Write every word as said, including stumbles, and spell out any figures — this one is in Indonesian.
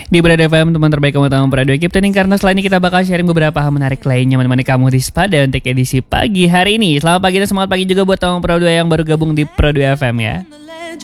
Di Brad F M, teman terbaik kamu tahu Prado. Keep tuning karena setelah ini kita bakal sharing beberapa hal menarik lainnya menemani kamu di Spada untuk edisi pagi hari ini. Selamat pagi dan semangat pagi juga buat teman Prado yang baru gabung di Prado F M ya.